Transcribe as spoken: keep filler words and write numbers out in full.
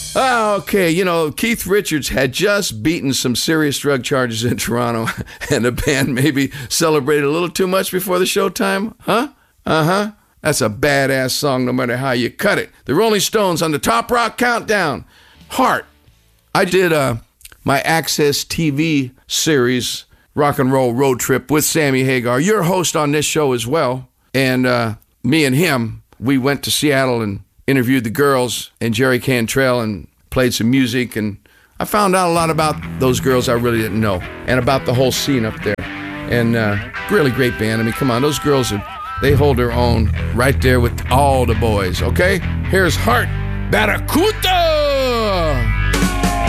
Oh, okay, you know, Keith Richards had just beaten some serious drug charges in Toronto, and the band maybe celebrated a little too much before the showtime, huh? Uh-huh. That's a badass song no matter how you cut it. The Rolling Stones on the Top Rock Countdown. Heart. I did uh, my Access T V series, Rock and Roll Road Trip, with Sammy Hagar, your host on this show as well. And uh, me and him, we went to Seattle and interviewed the girls and Jerry Cantrell and played some music, and I found out a lot about those girls I really didn't know, and about the whole scene up there. And uh, really great band. I mean, come on, those girls, are, they hold their own right there with all the boys, okay? Here's Heart, Barracuda!